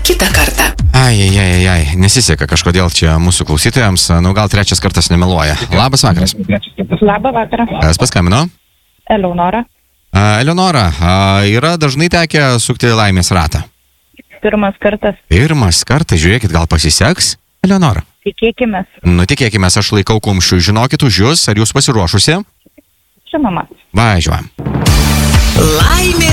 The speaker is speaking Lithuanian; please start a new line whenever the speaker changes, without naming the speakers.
kitą kartą.
Ai, nesiseka kažkodėl čia mūsų klausytojams, gal trečias kartas nemeluoja. Labas vakaras.
Labą vakarą.
Kas paskambino?
Eleonora.
Eleonora, yra dažnai tekę sukti laimės ratą?
Pirmas kartas.
Pirmas kartas, žiūrėkit, gal pasiseks? Eleonora.
Tikėkimės.
Tikėkime, aš laikau kumščių. Žinokit už jūs, ar jūs pasiruošusi?
Žinoma.
Važiuojam.
Laimė